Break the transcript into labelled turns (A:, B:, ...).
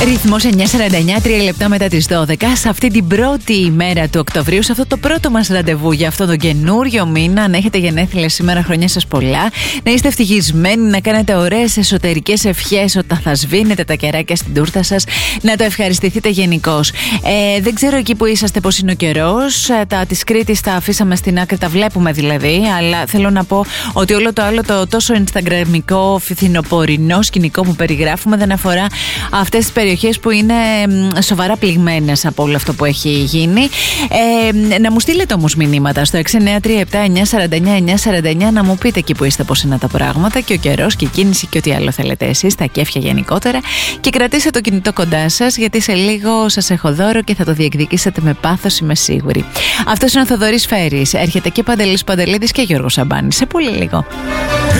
A: Ρυθμός 9:49, 3 λεπτά μετά τις 12. Σε αυτή την πρώτη ημέρα του Οκτωβρίου, σε αυτό το πρώτο μας ραντεβού για αυτό τον καινούριο μήνα. Αν έχετε γενέθλια σήμερα, χρονιά σας πολλά. Να είστε ευτυχισμένοι, να κάνετε ωραίες εσωτερικές ευχές όταν θα σβήνετε τα κεράκια στην τούρτα σας. Να το ευχαριστηθείτε γενικώς. Δεν ξέρω εκεί που είσαστε πώς είναι ο καιρός. Τα της Κρήτης τα αφήσαμε στην άκρη, τα βλέπουμε δηλαδή. Αλλά θέλω να πω ότι όλο το άλλο, το τόσο instagramικό, φθινοπορεινό σκηνικό που περιγράφουμε, δεν αφορά αυτές τις περιοχές που είναι σοβαρά πληγμένες από όλο αυτό που έχει γίνει. Να μου στείλετε όμως μηνύματα στο 693-7-949-949 να μου πείτε εκεί που είστε πώς είναι τα πράγματα και ο καιρός και η κίνηση και ό,τι άλλο θέλετε εσείς, τα κέφια γενικότερα. Και κρατήστε το κινητό κοντά σας, γιατί σε λίγο σας έχω δώρο και θα το διεκδικήσετε με πάθος, είμαι σίγουρη. Αυτός είναι ο Θοδωρής Φέρης. Έρχεται και Παντελής Παντελίδης και Γιώργος Σαμπάνης σε πολύ λίγο.